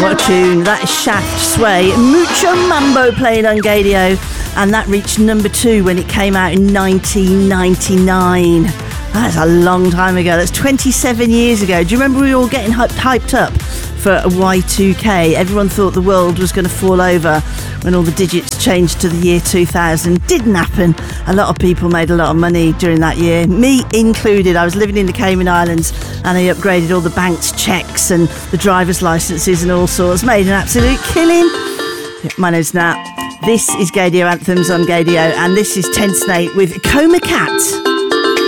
what a tune. That is Shaft Sway. Mucho Mambo played on Gadio, and that reached number 2 when it came out in 1999. That's a long time ago. That's 27 years ago. Do you remember we were all getting hyped up for Y2K? Everyone thought the world was going to fall over when all the digits changed to the year 2000. Didn't happen. A lot of people made a lot of money during that year, me included. I was living in the Cayman Islands and I upgraded all the bank's checks and the driver's licenses and all sorts. Made an absolute killing. My name's Nat. This is Gadio Anthems on Gadio, and this is Ten Snake with Coma Cat.